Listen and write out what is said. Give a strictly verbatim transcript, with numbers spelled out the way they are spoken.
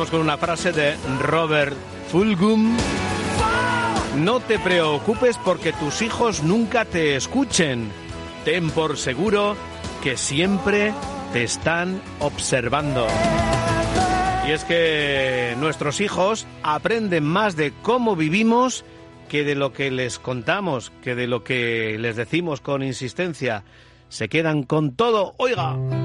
vamos con una frase de Robert Fulghum. No te preocupes porque tus hijos nunca te escuchen. Ten por seguro que siempre te están observando. Y es que nuestros hijos aprenden más de cómo vivimos que de lo que les contamos, que de lo que les decimos con insistencia. Se quedan con todo. ¡Oiga!